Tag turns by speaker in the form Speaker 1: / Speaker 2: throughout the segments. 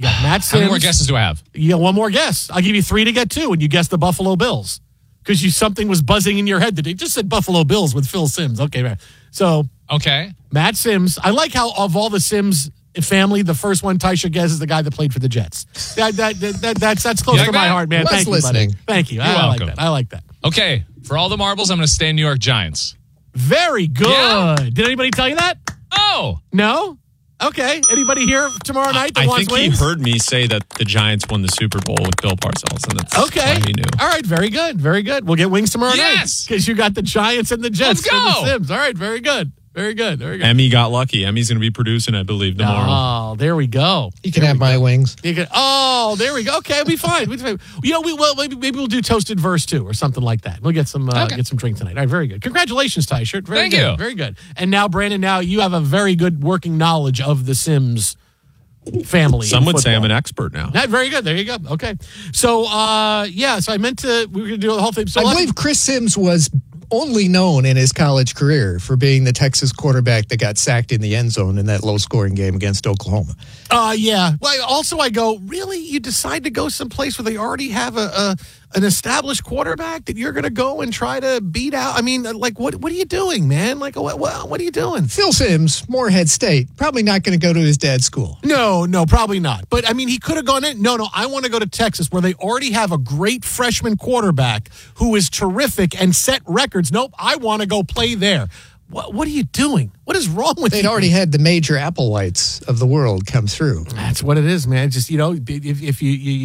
Speaker 1: You got Matt Sims.
Speaker 2: How many more guesses do I have?
Speaker 1: You got one more guess. I'll give you 3 to get 2, and you guessed the Buffalo Bills. Because something was buzzing in your head that it just said Buffalo Bills with Phil Simms. Okay, man. So,
Speaker 2: okay.
Speaker 1: Matt Sims. I like how of all the Sims family, the first one Taisha guesses is the guy that played for the Jets. That's close to my heart, man. Thank you, buddy. Thank you. I like that.
Speaker 2: Okay, for all the marbles, I'm going to stay New York Giants.
Speaker 1: Very good. Yeah. Did anybody tell you that?
Speaker 2: Oh.
Speaker 1: No? Okay. Anybody here tomorrow night that wants wings?
Speaker 3: I think he heard me say that the Giants won the Super Bowl with Bill Parcells, and that's why he knew.
Speaker 1: All right. Very good. Very good. We'll get wings tomorrow night. Because you got the Giants and the Jets.
Speaker 2: Let's go.
Speaker 1: And the Sims. All right. Very good. Very good. Very good.
Speaker 3: Emmy got lucky. Emmy's going to be producing, I believe, tomorrow.
Speaker 1: Oh, there we go.
Speaker 4: You can have my wings.
Speaker 1: You can. Oh, there we go. Okay, it'll be fine. Maybe we'll do toasted verse too, or something like that. We'll get some drink tonight. All right, very good. Congratulations, Ty Shirt.
Speaker 2: Thank you.
Speaker 1: Very good. And now, Brandon, you have a very good working knowledge of the Sims family.
Speaker 3: Some would say I'm an expert now.
Speaker 1: Very good. There you go. Okay. So, so I meant to. We were going to do the whole thing. So
Speaker 4: I believe Chris Sims was only known in his college career for being the Texas quarterback that got sacked in the end zone in that low-scoring game against Oklahoma.
Speaker 1: Yeah. Well, also I go, really? You decide to go someplace where they already have an established quarterback that you're going to go and try to beat out? I mean, like, what are you doing, man? Like, what are you doing?
Speaker 4: Phil Simms, Morehead State, probably not going to go to his dad's school.
Speaker 1: No, probably not. But, I mean, he could have gone in. No, I want to go to Texas where they already have a great freshman quarterback who is terrific and set records. Nope, I want to go play there. What are you doing? What is wrong with you?
Speaker 4: They'd already had the major Applewhites of the world come through.
Speaker 1: That's what it is, man. Just, if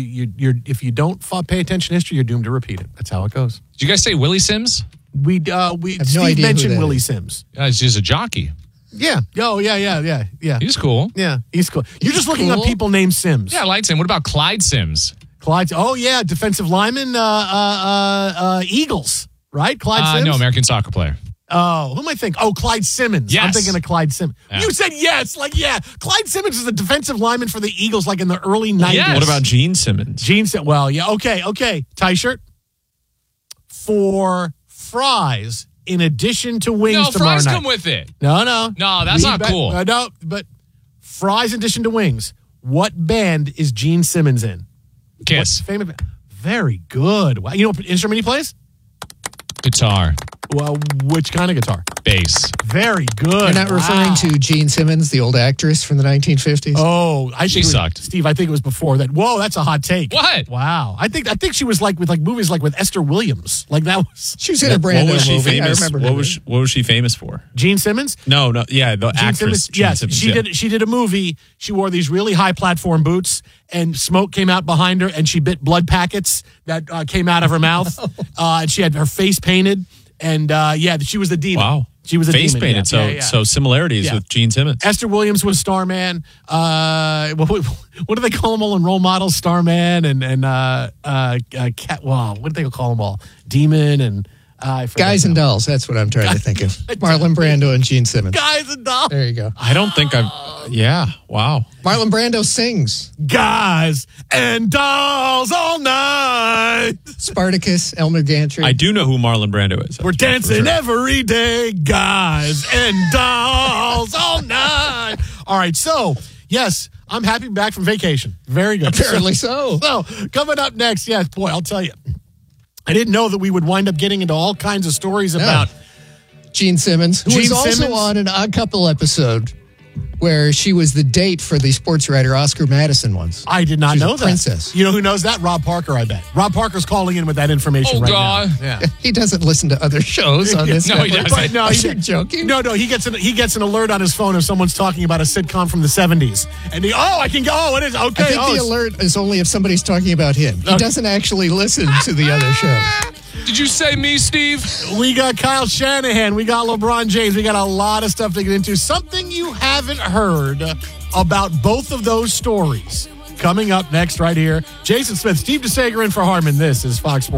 Speaker 1: you don't pay attention to history, you're doomed to repeat it. That's how it goes.
Speaker 2: Did you guys say Willie Sims?
Speaker 1: Steve mentioned Willie Sims.
Speaker 2: He's just a jockey.
Speaker 1: Yeah. Oh, yeah.
Speaker 2: He's cool.
Speaker 1: Yeah, he's cool. You're just looking up people named Sims.
Speaker 2: Yeah, I liked him. What about Clyde Sims?
Speaker 1: Oh, yeah, defensive lineman, Eagles, right? Clyde Sims?
Speaker 2: No, American soccer player.
Speaker 1: Oh, who am I thinking? Oh, Clyde Simmons.
Speaker 2: Yes.
Speaker 1: I'm thinking of Clyde Simmons.
Speaker 2: Yeah.
Speaker 1: You said yes. Clyde Simmons is a defensive lineman for the Eagles like in the early 90s.
Speaker 2: Yes.
Speaker 3: What about Gene Simmons?
Speaker 1: Well, yeah. Okay. Ty-shirt. For fries in addition to wings tomorrow night.
Speaker 2: No, fries come with it.
Speaker 1: No.
Speaker 2: No, that's not cool.
Speaker 1: No, but fries in addition to wings. What band is Gene Simmons in?
Speaker 2: Kiss.
Speaker 1: What famous band? Very good. Wow. You know what instrument he plays?
Speaker 2: Guitar.
Speaker 1: Well, which kind of guitar?
Speaker 2: Bass.
Speaker 1: Very good.
Speaker 4: You're not referring to Gene Simmons, the old actress from the 1950s?
Speaker 1: Oh,
Speaker 2: she sucked.
Speaker 1: Steve, I think it was before that. Whoa, that's a hot take.
Speaker 2: What?
Speaker 1: Wow. I think she was like with movies like with Esther Williams. Like that was.
Speaker 4: She was in a Brando movie.
Speaker 3: Famous?
Speaker 4: I remember
Speaker 3: what was she famous for?
Speaker 1: Gene Simmons?
Speaker 3: No. Yeah, the
Speaker 1: Gene
Speaker 3: actress.
Speaker 1: Simmons? Yes, Simmons, she did a movie. She wore these really high platform boots, and smoke came out behind her, and she bit blood packets that came out of her mouth. And she had her face painted. And she was the demon.
Speaker 3: Wow.
Speaker 1: She was a
Speaker 3: face
Speaker 1: demon.
Speaker 3: painted. So similarities with Gene Simmons.
Speaker 1: Esther Williams was Starman. What do they call them all in role models? Starman and Cat. Wow, what do they call them all? Demon and
Speaker 4: Guys and Dolls. That's what I'm trying to think of. Marlon Brando and Gene Simmons.
Speaker 1: Guys and Dolls.
Speaker 4: There you go.
Speaker 3: I don't think I've. Yeah. Wow.
Speaker 4: Marlon Brando sings.
Speaker 1: Guys and Dolls all night.
Speaker 4: Spartacus, Elmer Gantry.
Speaker 3: I do know who Marlon Brando is.
Speaker 1: We're dancing every day, guys and dolls all night. All right, so, yes, I'm happy to be back from vacation. Very good.
Speaker 4: Apparently so.
Speaker 1: So, coming up next, yes, boy, I'll tell you. I didn't know that we would wind up getting into all kinds of stories about
Speaker 4: Gene Simmons, who was also on an Odd Couple episode where she was the date for the sports writer Oscar Madison once.
Speaker 1: I did not know that.
Speaker 4: Princess.
Speaker 1: You know who knows that? Rob Parker, I bet. Rob Parker's calling in with that information right now. Yeah.
Speaker 4: He doesn't listen to other shows on this
Speaker 2: No, he doesn't.
Speaker 1: Right, no,
Speaker 4: you're joking?
Speaker 1: No, he gets an alert on his phone if someone's talking about a sitcom from the 70s. And I can go. Oh, it is. Okay.
Speaker 4: I think the alert is only if somebody's talking about him. He doesn't actually listen to the other shows.
Speaker 2: Did you say me, Steve?
Speaker 1: We got Kyle Shanahan. We got LeBron James. We got a lot of stuff to get into. Something you haven't heard about both of those stories coming up next right here. Jason Smith, Steve DeSager in for Harmon. This is Fox Sports.